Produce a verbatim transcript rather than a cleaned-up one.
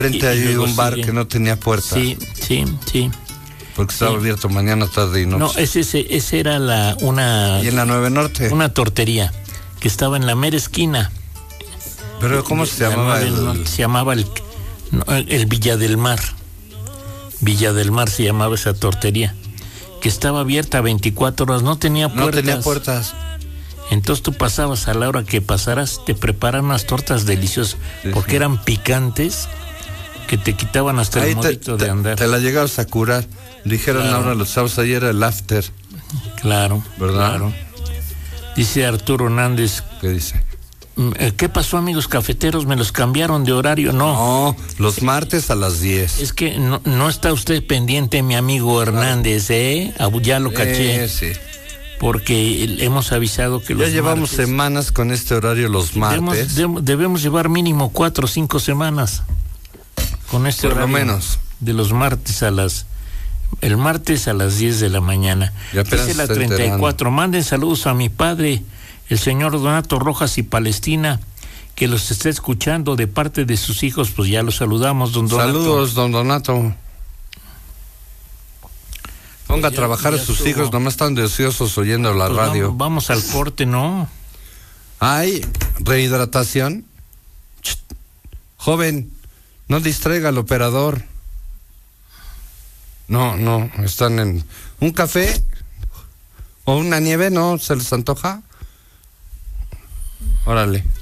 Frente hay un bar sigue. que no tenía puerta. Sí, sí, sí. Porque estaba sí. abierto mañana, tarde y noche. No, ese, ese, ese era la, una... ¿Y en la nueve Norte? Una tortería, que estaba en la mera esquina. ¿Pero cómo se llamaba? El... Norte, se llamaba el, el Villa del Mar. Villa del Mar se llamaba esa tortería. Que estaba abierta veinticuatro horas, no tenía puertas. No tenía puertas. Entonces tú pasabas, a la hora que pasaras, te preparan unas tortas deliciosas, sí, porque sí. eran picantes, que te quitaban hasta Ahí el modito te, de andar. Te la llegabas a curar. Dijeron claro. ahora los sábados, ayer el after. Claro, ¿verdad? Claro. Dice Arturo Hernández. ¿Qué dice? ¿Qué pasó, amigos cafeteros? ¿Me los cambiaron de horario? No. No, los martes a las diez. Es que no, no está usted pendiente, mi amigo Hernández, ¿eh? Ya lo caché. Eh, sí. Porque hemos avisado que ya los llevamos martes, semanas con este horario los martes. Debemos, debemos llevar mínimo cuatro o cinco semanas con este Por horario. Por lo menos. De los martes a las... El martes a las diez de la mañana. Es la treinta y cuatro. Manden saludos a mi padre, el señor Donato Rojas y Palestina, que los está escuchando de parte de sus hijos. Pues ya los saludamos, don Donato. Saludos, don Donato. Ponga pues ya, a trabajar a sus estuvo. hijos, nomás están deseosos oyendo la pues radio. Vamos, vamos al corte, ¿no? Hay rehidratación. Ch, joven, no distraiga al operador. No, no, están en... ¿Un café? ¿O una nieve? ¿No? ¿Se les antoja? Órale.